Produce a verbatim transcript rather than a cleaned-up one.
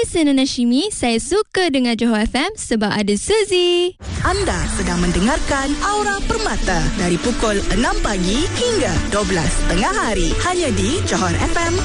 Sena Nashimi. Saya suka dengar Johor F M sebab ada Suzy. Anda sedang mendengarkan Aura Permata dari pukul enam pagi hingga dua belas tengah hari hanya di Johor F M